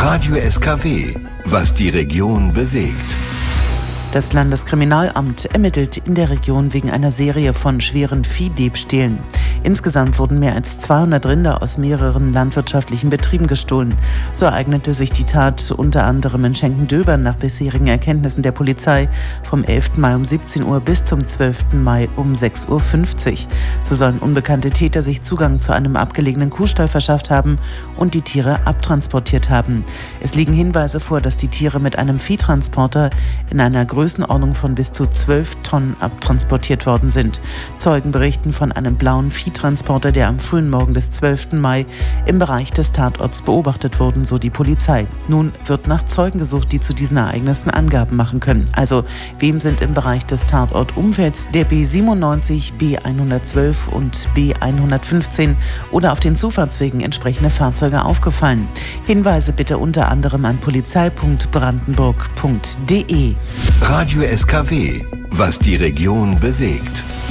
Radio SKW, was die Region bewegt. Das Landeskriminalamt ermittelt in der Region wegen einer Serie von schweren Viehdiebstählen. Insgesamt wurden mehr als 200 Rinder aus mehreren landwirtschaftlichen Betrieben gestohlen. So ereignete sich die Tat unter anderem in Schenkendöbern nach bisherigen Erkenntnissen der Polizei vom 11. Mai um 17 Uhr bis zum 12. Mai um 6.50 Uhr. So sollen unbekannte Täter sich Zugang zu einem abgelegenen Kuhstall verschafft haben und die Tiere abtransportiert haben. Es liegen Hinweise vor, dass die Tiere mit einem Viehtransporter in einer Größenordnung von bis zu 12 Tonnen abtransportiert worden sind. Zeugen berichten von einem blauen Viehtransporter, der am frühen Morgen des 12. Mai im Bereich des Tatorts beobachtet wurden, so die Polizei. Nun wird nach Zeugen gesucht, die zu diesen Ereignissen Angaben machen können. Also, wem sind im Bereich des Tatortumfelds der B97, B112 und B115 oder auf den Zufahrtswegen entsprechende Fahrzeuge aufgefallen? Hinweise bitte unter anderem an polizei.brandenburg.de. Radio SKW, was die Region bewegt.